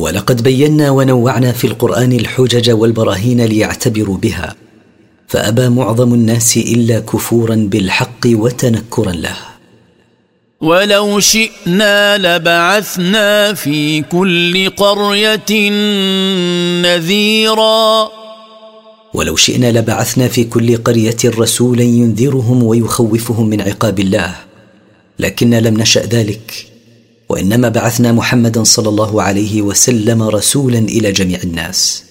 ولقد بينا ونوعنا في القرآن الحجج والبراهين ليعتبروا بها، فأبى معظم الناس إلا كفورا بالحق وتنكرا له. ولو شئنا لبعثنا في كل قرية نذيرا. ولو شئنا لبعثنا في كل قرية رسولا ينذرهم ويخوفهم من عقاب الله، لكن لم نشأ ذلك، وإنما بعثنا محمدا صلى الله عليه وسلم رسولا إلى جميع الناس.